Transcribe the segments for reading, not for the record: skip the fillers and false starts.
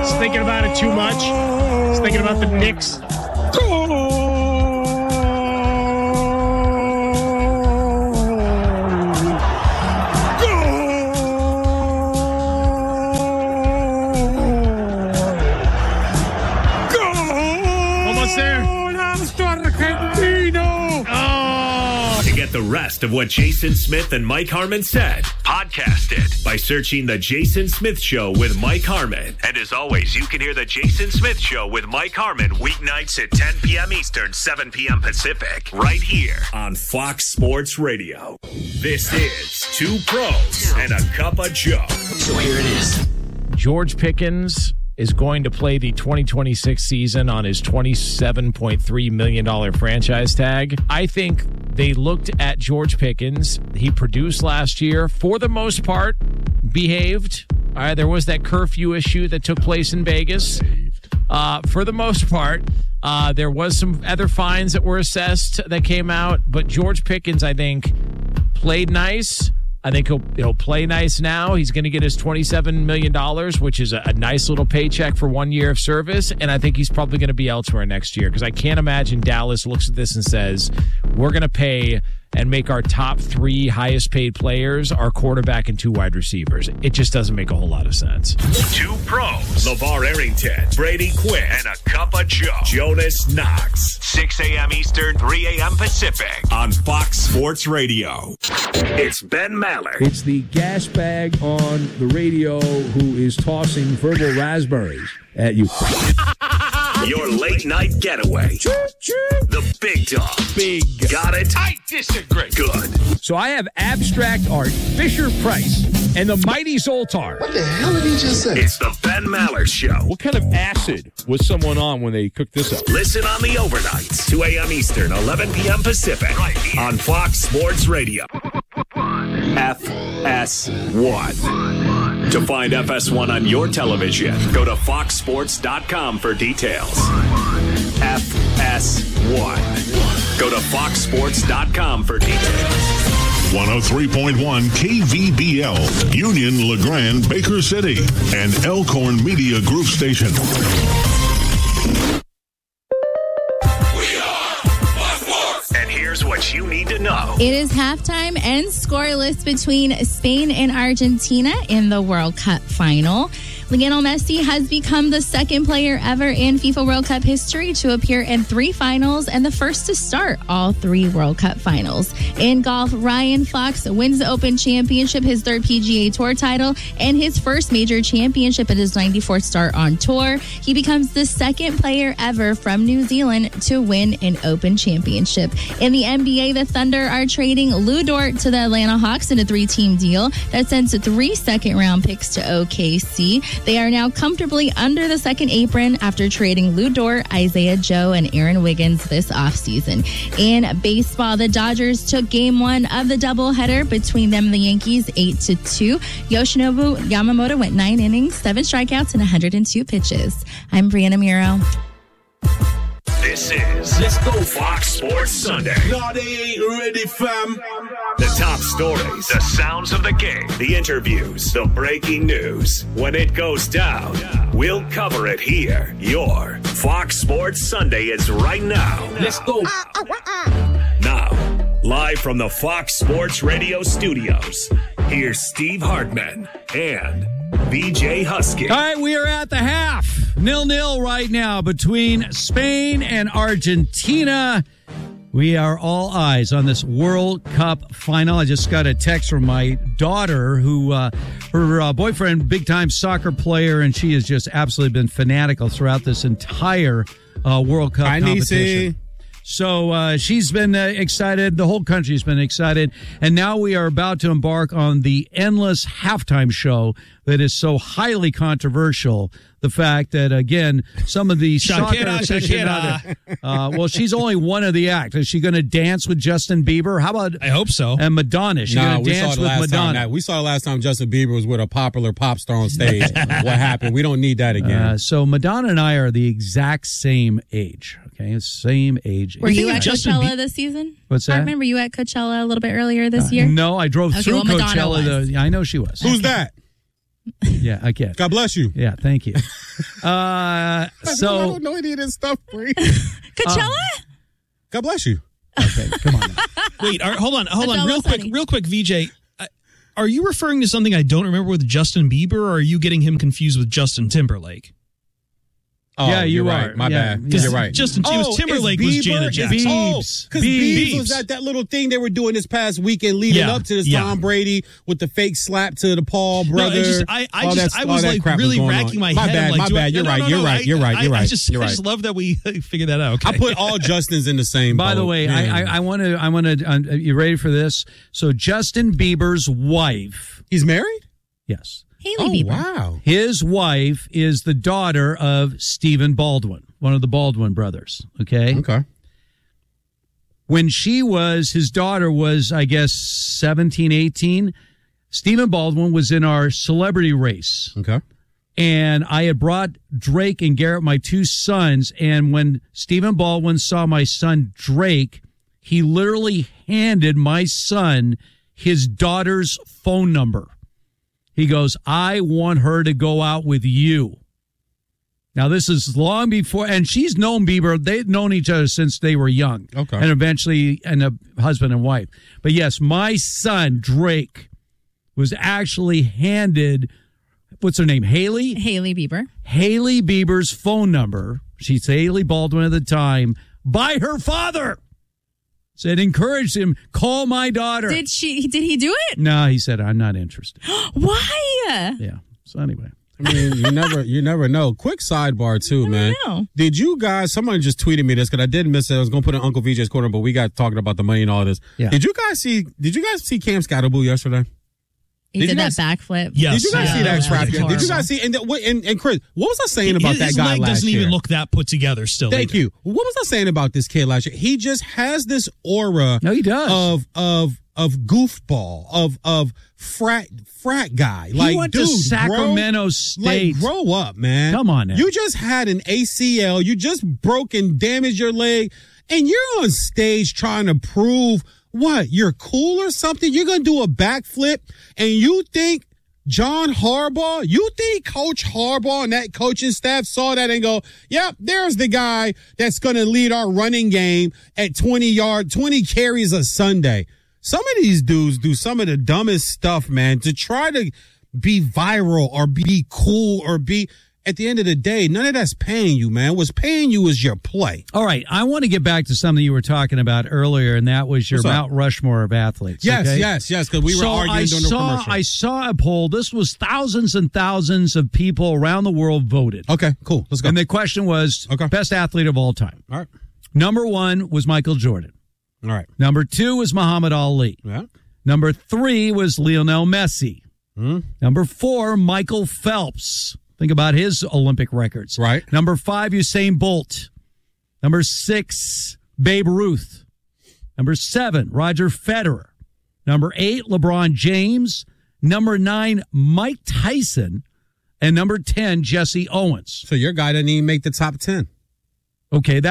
He's thinking about it too much. He's thinking about the Knicks. The rest of what Jason Smith and Mike Harmon said, podcast it by searching The Jason Smith Show with Mike Harmon. And as always, you can hear The Jason Smith Show with Mike Harmon weeknights at 10 p.m. Eastern, 7 p.m. Pacific, right here on Fox Sports Radio. This is Two Pros and a Cup of Joe. So here it is. George Pickens is going to play the 2026 season on his $27.3 million franchise tag. I think they looked at George Pickens. He produced last year, for the most part, behaved. There was that curfew issue that took place in Vegas. For the most part, there was some other fines that were assessed that came out. But George Pickens, I think, played nice. I think he'll play nice now. He's going to get his $27 million, which is a nice little paycheck for 1 year of service. And I think he's probably going to be elsewhere next year because I can't imagine Dallas looks at this and says, we're going to pay and make our top three highest paid players our quarterback and two wide receivers. It just doesn't make a whole lot of sense. Two Pros, LeVar Arrington, Brady Quinn, and a Cup of Joe, Jonas Knox. 6 a.m. Eastern, 3 a.m. Pacific on Fox Sports Radio. It's Ben Maller. It's the gas bag on the radio who is tossing verbal raspberries at you. Your late night getaway. The big dog. Big. Got it? I disagree. Good. So I have abstract art, Fisher-Price, and the mighty Zoltar. What the hell did he just say? It's the Ben Maller Show. What kind of acid was someone on when they cooked this up? Listen on the overnights, 2 a.m. Eastern, 11 p.m. Pacific, right here on Fox Sports Radio. FS1. To find FS1 on your television, go to foxsports.com for details. FS1. Go to foxsports.com for details. 103.1 KVBL, Union, LeGrand, Baker City, and Elkhorn Media Group Station. And here's what you need to know. It is halftime and scoreless between Spain and Argentina in the World Cup final. Lionel Messi has become the second player ever in FIFA World Cup history to appear in 3 finals and the first to start all 3 World Cup finals. In golf, Ryan Fox wins the Open Championship, his 3rd PGA Tour title, and his first major championship at his 94th start on tour. He becomes the second player ever from New Zealand to win an Open Championship. In the NBA, the Thunder are trading Lou Dort to the Atlanta Hawks in a 3-team deal that sends 3 second-round picks to OKC. They are now comfortably under the second apron after trading Lou Dort, Isaiah Joe, and Aaron Wiggins this offseason. In baseball, the Dodgers took Game 1 of the doubleheader between them and the Yankees 8-2. Yoshinobu Yamamoto went 9 innings, 7 strikeouts, and 102 pitches. I'm Brianna Muro. This is Let's Go Fox Sports Sunday. No, they ain't ready, fam. The top stories, the sounds of the game, the interviews, the breaking news. When it goes down, we'll cover it here. Your Fox Sports Sunday is right now. Let's go. Now, live from the Fox Sports Radio studios, here's Steve Hartman and BJ Husky. All right, we are at the half. 0-0 right now between Spain and Argentina. We are all eyes on this World Cup final. I just got a text from my daughter who, her boyfriend, big-time soccer player, and she has just absolutely been fanatical throughout this entire World Cup competition. So she's been excited. The whole country's been excited. And now we are about to embark on the endless halftime show that is so highly controversial. The fact that, again, some of the soccer aficionados, well, she's only one of the act. Is she going to dance with Justin Bieber? How about? I hope so. And Madonna. She's going to dance with Madonna. We saw the last time Justin Bieber was with a popular pop star on stage. What happened? We don't need that again. So Madonna and I are the exact same age. Okay, same age. Were you at Coachella this season? What's that? I remember you at Coachella a little bit earlier this year. No, I drove through Coachella. Was. I know she was. Who's that? Yeah, I get it. God bless you. Yeah, thank you. I don't know any of this stuff, Bree. Coachella? God bless you. Okay, come on now. Wait, hold on. funny. Real quick, VJ. Are you referring to something I don't remember with Justin Bieber, or are you getting him confused with Justin Timberlake? Oh, Yeah, you you're are. right. My Yeah, bad. yeah. You're right. Justin it was Timberlake was Janet Jackson. Biebs. Because Biebs was at that little thing they were doing this past weekend leading up to this Tom Brady with the fake slap to the Paul brother. I was like really racking my head. My bad. You're right. I just love that we figured that out. Okay. I put all Justins in the same By the boat. way, I want to. You ready for this? So Justin Bieber's wife. He's married? Yes. Haley Bieber. Wow. His wife is the daughter of Stephen Baldwin, one of the Baldwin brothers. Okay. When his daughter was, I guess, 17, 18, Stephen Baldwin was in our celebrity race. Okay. And I had brought Drake and Garrett, my two sons. And when Stephen Baldwin saw my son Drake, he literally handed my son his daughter's phone number. He goes, I want her to go out with you. Now, this is long before, and she's known Bieber. They've known each other since they were young. Okay. And eventually, and a husband and wife. But yes, my son, Drake, was actually handed, what's her name, Haley? Haley Bieber. Haley Bieber's phone number. She's Haley Baldwin at the time, by her father. Said, encouraged him, call my daughter. Did he do it? No, he said, I'm not interested. Why? Yeah. So anyway. I mean, you never know. Quick sidebar too, man. know. Did you guys? Somebody just tweeted me this because I didn't miss it. I was going to put it in Uncle VJ's corner, but we got talking about the money and all this. Yeah. Did you guys see Cam Scatterboo yesterday? He did that backflip. Yes. Did you guys see that crap? Horrible. Did you guys see? And Chris, what was I saying about that His guy leg last doesn't year? even look that put together still. Thank either. you. What was I saying about this kid last year? He just has this aura. No, he does. Of goofball, of frat guy. He went to Sacramento State. Like, grow up, man. Come on now. You just had an ACL. You just broke and damaged your leg, and you're on stage trying to prove what? You're cool or something? You're going to do a backflip, and you think John Harbaugh, you think Coach Harbaugh and that coaching staff saw that and go, yep, there's the guy that's going to lead our running game at 20 carries a Sunday. Some of these dudes do some of the dumbest stuff, man, to try to be viral or be cool or be, at the end of the day, none of that's paying you, man. What's paying you is your play. All right. I want to get back to something you were talking about earlier, and that was your Mount Rushmore of athletes. Yes, okay? yes, because we were arguing during the commercial. I saw a poll. This was thousands and thousands of people around the world voted. Okay, cool. Let's go. And the question was, best athlete of all time. All right. Number 1 was Michael Jordan. All right. Number 2 was Muhammad Ali. Yeah. Number 3 was Lionel Messi. Mm-hmm. Number 4, Michael Phelps. Think about his Olympic records. Right. Number 5, Usain Bolt. Number 6, Babe Ruth. Number 7, Roger Federer. Number 8, LeBron James. Number 9, Mike Tyson. And number 10, Jesse Owens. So your guy didn't even make the top 10. Okay,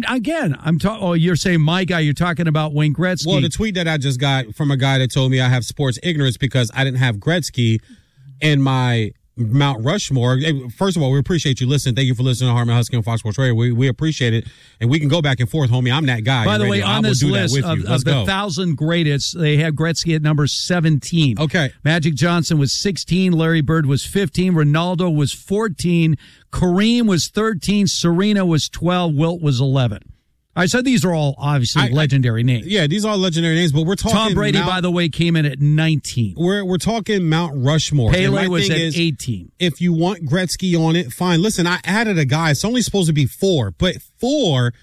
I'm talking. Oh, you're saying my guy. You're talking about Wayne Gretzky. Well, the tweet that I just got from a guy that told me I have sports ignorance because I didn't have Gretzky in my Mount Rushmore. First of all, we appreciate you listening. Thank you for listening to Harmon Husky on Fox Sports Radio. We appreciate it, and we can go back and forth, homie. I'm that guy. By the way, on this list of the 1,000 greatest, they have Gretzky at number 17. Okay. Magic Johnson was 16. Larry Bird was 15. Ronaldo was 14. Kareem was 13. Serena was 12. Wilt was 11. All right, so these are all obviously legendary names. Yeah, these are all legendary names, but we're talking Tom Brady, by the way, came in at 19. We're talking Mount Rushmore. Pele was at 18. If you want Gretzky on it, fine. Listen, I added a guy. It's only supposed to be 4, but 4,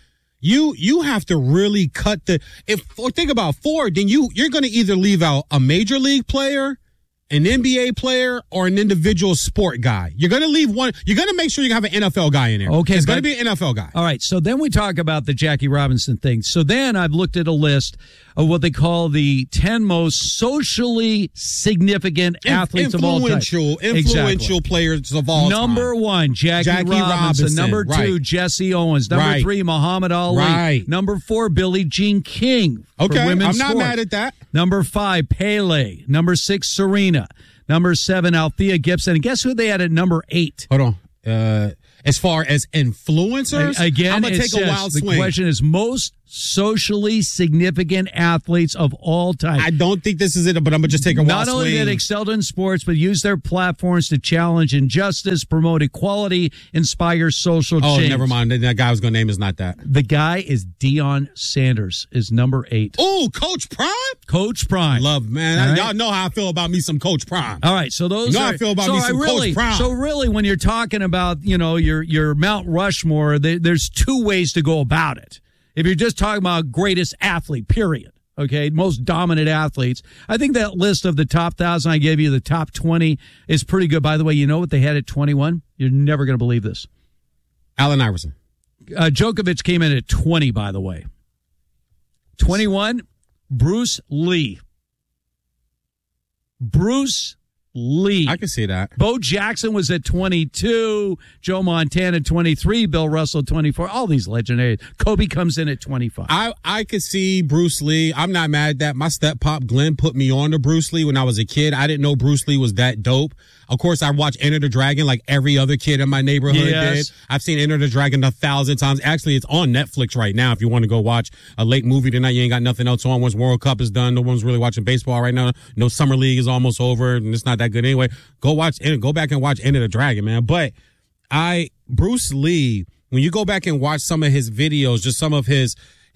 you have to really cut think about 4, then you're going to either leave out a major league player, an NBA player, or an individual sport guy. You're going to leave one. You're going to make sure you have an NFL guy in there. Okay. It's going to be an NFL guy. All right. So then we talk about the Jackie Robinson thing. So then I've looked at a list of what they call the 10 most socially significant athletes of all time. Influential players of all time. Number 1, Jackie Robinson. Number 2, Jesse Owens. Number 3, Muhammad Ali. Right. Number 4, Billie Jean King. Okay. For women's I'm not sports. mad at that. Number 5, Pele. Number 6, Serena. Number 7, Althea Gibson. And guess who they had at number 8? Hold on. As far as influencers, again, I'm going to take a wild swing. The question is most socially significant athletes of all time. I don't think this is it, but I'm going to just take a wild swing. Not only that excelled in sports, but use their platforms to challenge injustice, promote equality, inspire social change. Oh, never mind. That guy I was going to name is not that. The guy is Deion Sanders, is number 8. Oh, Coach Prime? Coach Prime. Love, man. All right. Y'all know how I feel about me some Coach Prime. All right, so those how I feel about me some Coach Prime. So really, when you're talking about, your Mount Rushmore, there's 2 ways to go about it. If you're just talking about greatest athlete, period, okay, most dominant athletes, I think that list of the top 1,000 I gave you, the top 20, is pretty good. By the way, you know what they had at 21? You're never going to believe this. Allen Iverson. Djokovic came in at 20, by the way. 21, Bruce Lee. Bruce Lee. I can see that. Bo Jackson was at 22. Joe Montana at 23. Bill Russell 24. All these legendaries. Kobe comes in at 25. I could see Bruce Lee. I'm not mad at that. My step pop Glenn put me on to Bruce Lee when I was a kid. I didn't know Bruce Lee was that dope. Of course, I watched Enter the Dragon like every other kid in my neighborhood did. I've seen Enter the Dragon 1,000 times. Actually, it's on Netflix right now if you want to go watch a late movie tonight. You ain't got nothing else on. Once World Cup is done, no one's really watching baseball right now. No Summer League is almost over, and it's not that good anyway. Go back and watch Enter the Dragon, man. But Bruce Lee, when you go back and watch some of his videos, just some of his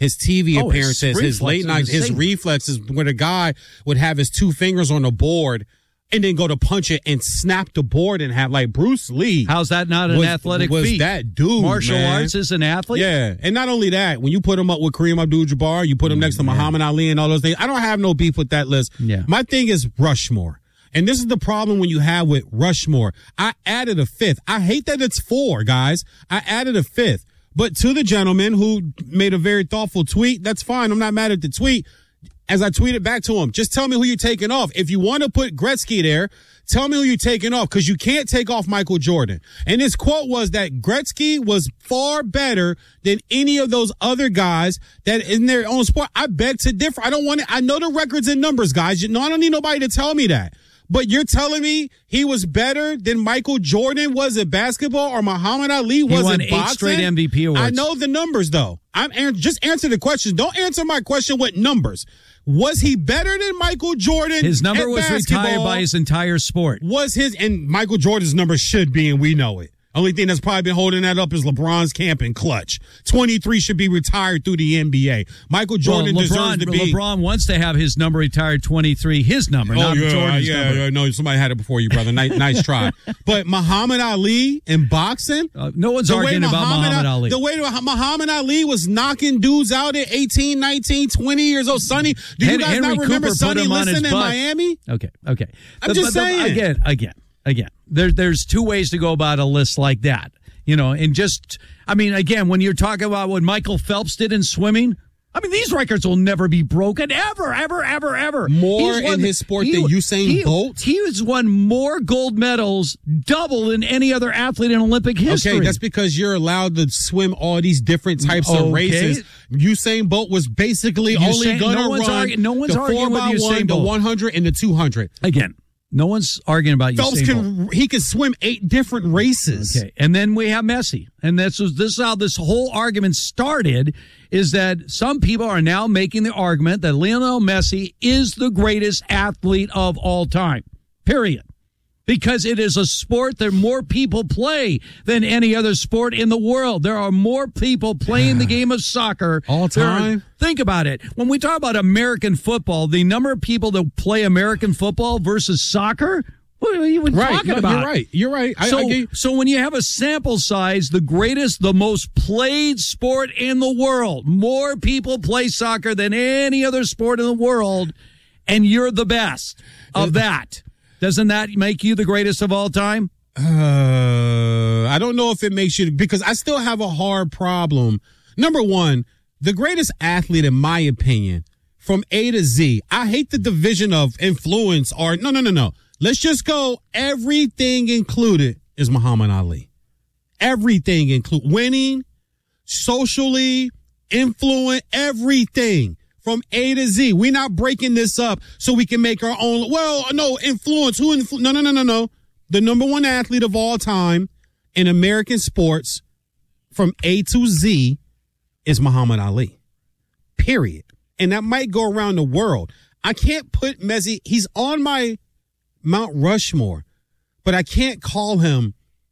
TV appearances, his late nights, his reflexes, where the guy would have his 2 fingers on the board and then go to punch it and snap the board and have like Bruce Lee. How's that not an athletic feat? Was that dude, Martial arts is an athlete? Yeah. And not only that, when you put him up with Kareem Abdul-Jabbar, you put him next to Muhammad Ali and all those things. I don't have no beef with that list. Yeah. My thing is Rushmore. And this is the problem when you have with Rushmore. I added a 5th. I hate that it's 4, guys. I added a 5th. But to the gentleman who made a very thoughtful tweet, that's fine. I'm not mad at the tweet. As I tweeted back to him, just tell me who you're taking off. If you want to put Gretzky there, tell me who you're taking off, because you can't take off Michael Jordan. And his quote was that Gretzky was far better than any of those other guys that in their own sport. I beg to differ. I know the records and numbers, guys. I don't need nobody to tell me that. But you're telling me he was better than Michael Jordan was at basketball or Muhammad Ali was at boxing? He won 8 straight MVP awards. I know the numbers, though. Just answer the question. Don't answer my question with numbers. Was he better than Michael Jordan? His number was retired by his entire sport. And Michael Jordan's number should be, and we know it. Only thing that's probably been holding that up is LeBron's camp and clutch. 23 should be retired through the NBA. Michael Jordan deserves to be. LeBron wants to have his number retired, 23, his number, not Jordan's number. Yeah, no, somebody had it before you, brother. Nice try. But Muhammad Ali in boxing? No one's arguing about Muhammad Ali. The way Muhammad Ali was knocking dudes out at 18, 19, 20 years old. Sonny, do you guys not remember Sonny Liston in Miami? Okay. I'm just saying. Again, there's 2 ways to go about a list like that, and again, when you're talking about what Michael Phelps did in swimming, these records will never be broken, ever. More in his sport than Usain Bolt? He has won more gold medals, double than any other athlete in Olympic history. Okay, that's because you're allowed to swim all these different types of races. Usain Bolt was basically only going to run no one's the arguing 4x1, with Usain Bolt. the 100, and the 200. Again, no one's arguing about Usain Bolt. He can swim 8 different races. Okay, and then we have Messi, and this is how this whole argument started. Is that some people are now making the argument that Lionel Messi is the greatest athlete of all time. Period. Because it is a sport that more people play than any other sport in the world. There are more people playing the game of soccer all time. Think about it. When we talk about American football, the number of people that play American football versus soccer, what are you even talking about? You're right. So when you have a sample size, the most played sport in the world, more people play soccer than any other sport in the world, and you're the best of that. Doesn't that make you the greatest of all time? I don't know if it makes you, because I still have a hard problem. Number one, the greatest athlete, in my opinion, from A to Z. I hate the division of influence or no. Let's just go. Everything included is Muhammad Ali. Everything included. Winning, socially, influence, everything. from A to Z. We're not breaking this up so we can make our own. Well, no, influence. No. The number one athlete of all time in American sports from A to Z is Muhammad Ali. Period. And that might go around the world. I can't put Messi. He's on my Mount Rushmore, but I can't call him